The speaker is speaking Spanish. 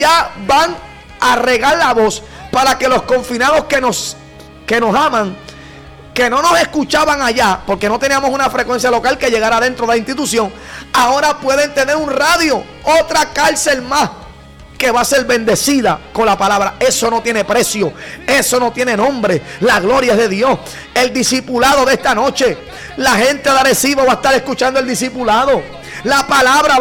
ya van a regar la voz para que los confinados que nos aman, que no nos escuchaban allá porque no teníamos una frecuencia local que llegara dentro de la institución, ahora pueden tener un radio, otra cárcel más que va a ser bendecida con la palabra. Eso no tiene precio, eso no tiene nombre. La gloria es de Dios. El discipulado de esta noche, la gente de Arecibo va a estar escuchando el discipulado. La palabra